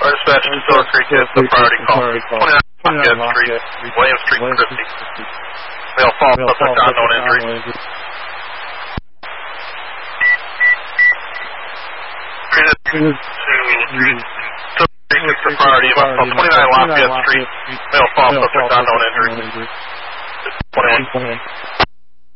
Dispatch to Silver Creek is the priority call. 29 Lafayette Street, William Street, Christie. Male fall, subject unknown injury. Treated to the priority of 29 Lafayette Street, male fall, subject unknown injury. 21.